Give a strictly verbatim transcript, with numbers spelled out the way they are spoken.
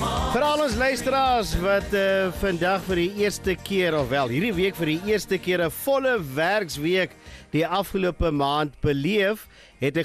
Vir al ons luisteraars wat uh, vandag vir die eerste keer, of wel hierdie week vir die eerste keer 'n volle werksweek die afgelope maand beleef, het ek